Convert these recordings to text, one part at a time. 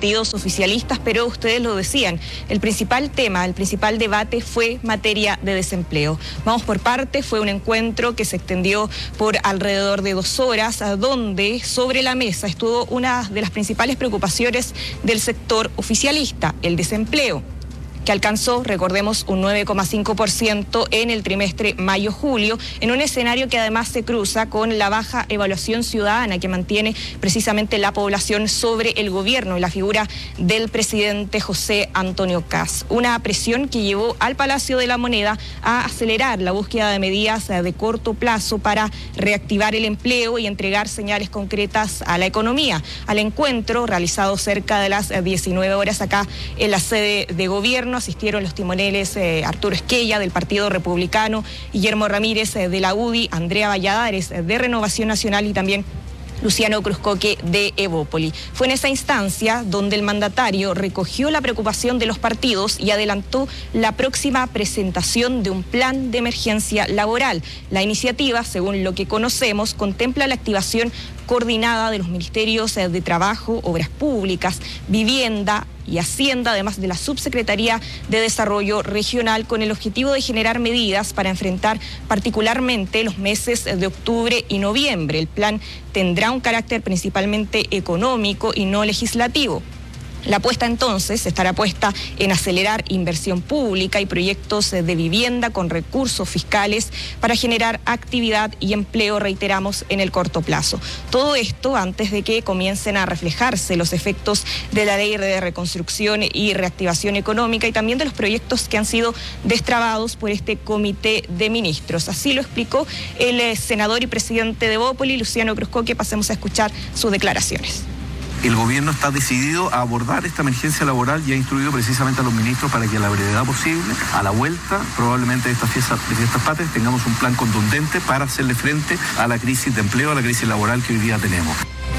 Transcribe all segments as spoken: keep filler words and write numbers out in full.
partidos oficialistas, pero ustedes lo decían, el principal tema, el principal debate fue materia de desempleo. Vamos por parte, fue un encuentro que se extendió por alrededor de dos horas, donde sobre la mesa estuvo una de las principales preocupaciones del sector oficialista, el desempleo, que alcanzó, recordemos, un nueve coma cinco por ciento en el trimestre mayo-julio, en un escenario que además se cruza con la baja evaluación ciudadana que mantiene precisamente la población sobre el gobierno y la figura del presidente José Antonio Kast. Una presión que llevó al Palacio de la Moneda a acelerar la búsqueda de medidas de corto plazo para reactivar el empleo y entregar señales concretas a la economía. Al encuentro, realizado cerca de las diecinueve horas acá en la sede de gobierno, asistieron los timoneles eh, Arturo Esquella del Partido Republicano, Guillermo Ramírez eh, de la U D I, Andrea Valladares eh, de Renovación Nacional y también Luciano Cruzcoque de Evópoli. Fue en esa instancia donde el mandatario recogió la preocupación de los partidos y adelantó la próxima presentación de un plan de emergencia laboral. La iniciativa, según lo que conocemos, contempla la activación coordinada de los ministerios de Trabajo, Obras Públicas, Vivienda y Hacienda, además de la Subsecretaría de Desarrollo Regional, con el objetivo de generar medidas para enfrentar particularmente los meses de octubre y noviembre. El plan tendrá un carácter principalmente económico y no legislativo. La apuesta entonces estará puesta en acelerar inversión pública y proyectos de vivienda con recursos fiscales para generar actividad y empleo, reiteramos, en el corto plazo. Todo esto antes de que comiencen a reflejarse los efectos de la Ley de Reconstrucción y Reactivación Económica y también de los proyectos que han sido destrabados por este comité de ministros. Así lo explicó el senador y presidente de Evópoli, Luciano Cruzcoque. Pasemos a escuchar sus declaraciones. El gobierno está decidido a abordar esta emergencia laboral y ha instruido precisamente a los ministros para que a la brevedad posible, a la vuelta probablemente de estas fiestas, de fiestas patrias, tengamos un plan contundente para hacerle frente a la crisis de empleo, a la crisis laboral que hoy día tenemos.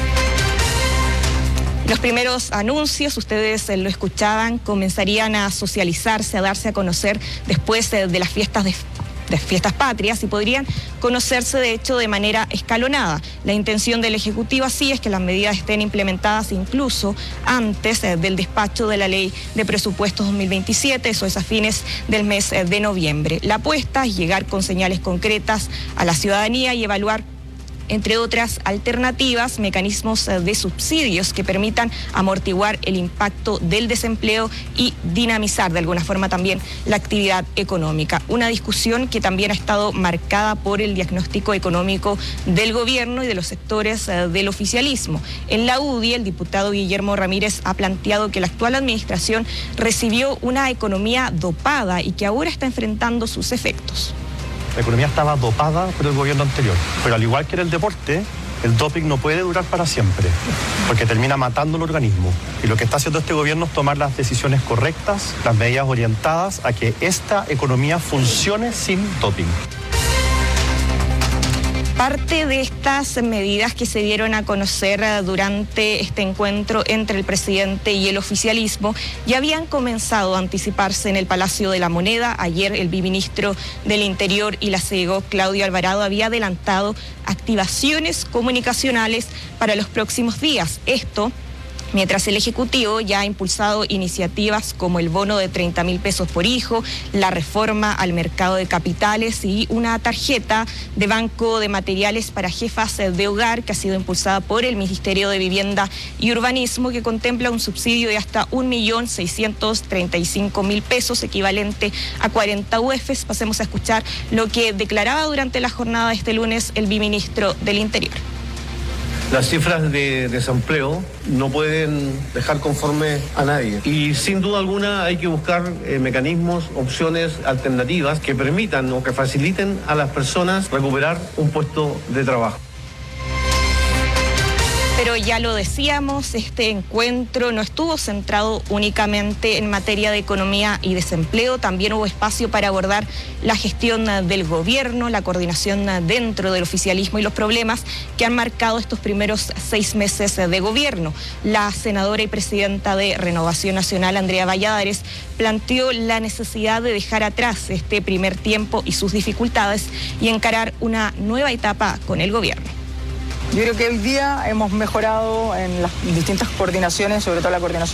Los primeros anuncios, ustedes lo escuchaban, comenzarían a socializarse, a darse a conocer después de las fiestas de de fiestas patrias y podrían conocerse de hecho de manera escalonada. La intención del Ejecutivo así es que las medidas estén implementadas incluso antes eh, del despacho de la Ley de Presupuestos dos mil veintisiete, eso es a fines del mes eh, de noviembre. La apuesta es llegar con señales concretas a la ciudadanía y evaluar, entre otras alternativas, mecanismos de subsidios que permitan amortiguar el impacto del desempleo y dinamizar de alguna forma también la actividad económica. Una discusión que también ha estado marcada por el diagnóstico económico del gobierno y de los sectores del oficialismo. En la U D I, el diputado Guillermo Ramírez ha planteado que la actual administración recibió una economía dopada y que ahora está enfrentando sus efectos. La economía estaba dopada por el gobierno anterior, pero al igual que en el deporte, el doping no puede durar para siempre, porque termina matando el organismo. Y lo que está haciendo este gobierno es tomar las decisiones correctas, las medidas orientadas a que esta economía funcione sin doping. Parte de estas medidas que se dieron a conocer durante este encuentro entre el presidente y el oficialismo ya habían comenzado a anticiparse en el Palacio de la Moneda. Ayer el viceministro del Interior y la C E G O, Claudio Alvarado, había adelantado activaciones comunicacionales para los próximos días. Esto mientras el Ejecutivo ya ha impulsado iniciativas como el bono de treinta mil pesos por hijo, la reforma al mercado de capitales y una tarjeta de banco de materiales para jefas de hogar que ha sido impulsada por el Ministerio de Vivienda y Urbanismo, que contempla un subsidio de hasta un millón seiscientos treinta y cinco mil pesos, equivalente a cuarenta U Efes. Pasemos a escuchar lo que declaraba durante la jornada de este lunes el viceministro del Interior. Las cifras de desempleo no pueden dejar conforme a nadie y sin duda alguna hay que buscar eh, mecanismos, opciones alternativas que permitan o que faciliten a las personas recuperar un puesto de trabajo. Pero ya lo decíamos, este encuentro no estuvo centrado únicamente en materia de economía y desempleo, también hubo espacio para abordar la gestión del gobierno, la coordinación dentro del oficialismo y los problemas que han marcado estos primeros seis meses de gobierno. La senadora y presidenta de Renovación Nacional, Andrea Valladares, planteó la necesidad de dejar atrás este primer tiempo y sus dificultades y encarar una nueva etapa con el gobierno. Yo creo que hoy día hemos mejorado en las distintas coordinaciones, sobre todo la coordinación